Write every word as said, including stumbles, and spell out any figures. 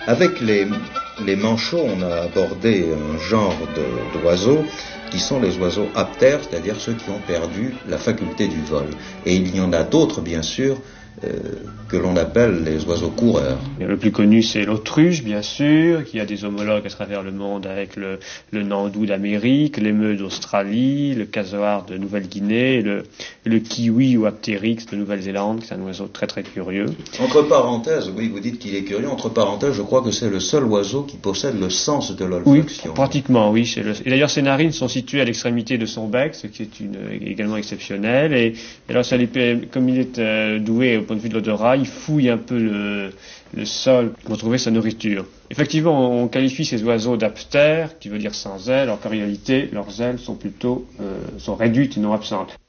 Avec les, les manchots, on a abordé un genre de, d'oiseaux qui sont les oiseaux aptères, c'est-à-dire ceux qui ont perdu la faculté du vol. Et il y en a d'autres, bien sûr, euh, que l'on appelle les oiseaux coureurs. Le plus connu, c'est l'autruche, bien sûr, qui a des homologues à travers le monde avec le, le nandou d'Amérique, l'émeu d'Australie, le casoar de Nouvelle-Guinée, le, le kiwi ou aptérix de Nouvelle-Zélande, qui est un oiseau très très curieux. Entre parenthèses, oui, vous dites qu'il est curieux, entre parenthèses, je crois que c'est le seul oiseau qui possède le sens de l'olfaction. Oui, pratiquement, oui. C'est le... Et d'ailleurs, ses narines sont situées à l'extrémité de son bec, ce qui est une, également exceptionnel. Et, et alors, ça lui, comme il est euh, doué au point de vue de l'odorat, il fouille un peu le, le sol pour trouver sa nourriture. Effectivement, on qualifie ces oiseaux d'aptères, qui veut dire sans ailes, alors qu'en réalité, leurs ailes sont plutôt euh, sont réduites et non absentes.